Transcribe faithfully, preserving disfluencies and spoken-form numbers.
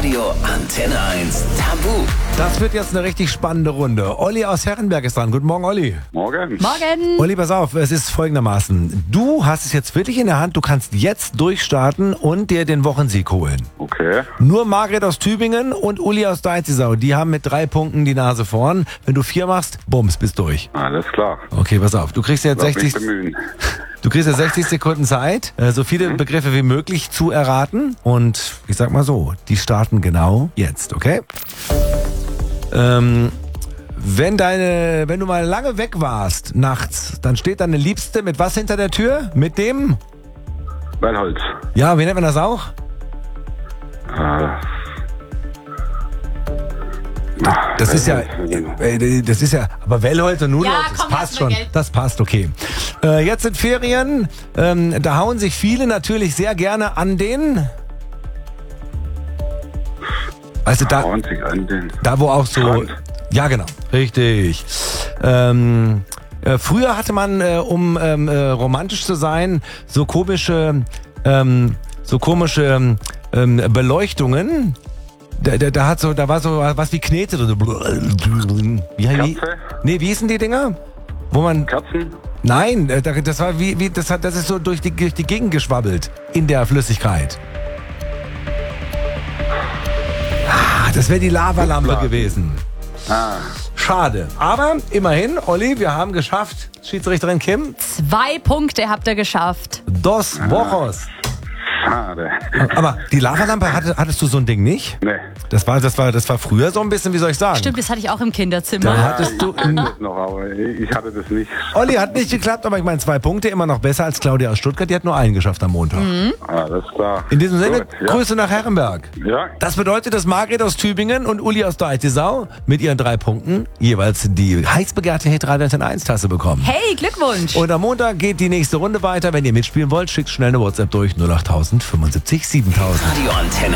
Radio Antenne eins Tabu. Das wird jetzt eine richtig spannende Runde. Olli aus Herrenberg ist dran. Guten Morgen, Olli. Morgen. Morgen. Olli, pass auf, es ist folgendermaßen. Du hast es jetzt wirklich in der Hand, du kannst jetzt durchstarten und dir den Wochensieg holen. Okay. Nur Margret aus Tübingen und Uli aus Deizisau, die haben mit drei Punkten die Nase vorn. Wenn du vier machst, bums, bist durch. Alles klar. Okay, pass auf, du kriegst jetzt Lass mich sechzig... bemühen. Du kriegst ja sechzig Sekunden Zeit, äh, so viele Begriffe wie möglich zu erraten. Und ich sag mal so, die starten genau jetzt, okay? Ähm, wenn deine, wenn du mal lange weg warst, nachts, dann steht deine Liebste mit was hinter der Tür? Mit dem? Wellholz. Ja, wie nennt man das auch? Äh, Das ist ja, äh, das ist ja, aber Wellholz und Nudelholz, Ja, das komm, passt lass schon. mir Geld. Das passt, okay. Äh, jetzt sind Ferien, ähm, da hauen sich viele natürlich sehr gerne an den... Weißt du, da, hauen sich an den da wo auch so... Strand. Ja, genau, richtig. Ähm, äh, früher hatte man, äh, um ähm, äh, romantisch zu sein, so komische, ähm, so komische ähm, Beleuchtungen. Da, da, da hat so, da war so was wie Knete drin. Wie, wie, Kerze? nee, wie hießen die Dinger? Wo man... Kerzen? Nein, äh, da- das war wie, wie das hat, das ist so durch die, durch die Gegend geschwabbelt in der Flüssigkeit. Ah, das wäre die Lavalampe Hoppla. gewesen. Ah, Schade. Aber immerhin, Olli, wir haben geschafft. Schiedsrichterin Kim. Zwei Punkte habt ihr geschafft. Dos Wochos. schade. Aber die Lavalampe, hatte, hattest du so ein Ding nicht? Nee. Das war, das war, das war früher so ein bisschen, wie soll ich sagen? Stimmt, das hatte ich auch im Kinderzimmer. Da hattest du... Ich kenn das noch, aber ich hatte das nicht. Olli hat nicht geklappt, aber ich meine, zwei Punkte immer noch besser als Claudia aus Stuttgart. Die hat nur einen geschafft am Montag. Alles klar. In diesem Sinne, Gut, ja. Grüße nach Herrenberg. Ja, Das bedeutet, dass Margret aus Tübingen und Uli aus Deizisau mit ihren drei Punkten jeweils die heiß begehrte Hitradio Antenne eins Tasse bekommen. Hey, Glückwunsch. Und am Montag geht die nächste Runde weiter. Wenn ihr mitspielen wollt, schickt schnell eine WhatsApp durch null acht null null fünfundsiebzig siebentausend. Radio Antenne